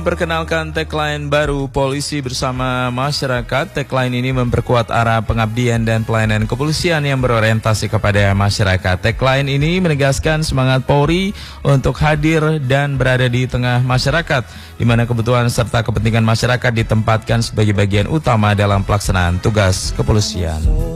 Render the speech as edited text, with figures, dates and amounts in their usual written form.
memperkenalkan tagline baru Polisi Bersama Masyarakat. Tagline ini memperkuat arah pengabdian dan pelayanan kepolisian yang berorientasi kepada masyarakat. Tagline ini menegaskan semangat Polri untuk hadir dan berada di tengah masyarakat, di mana kebutuhan serta kepentingan masyarakat ditempatkan sebagai bagian utama dalam pelaksanaan tugas kepolisian.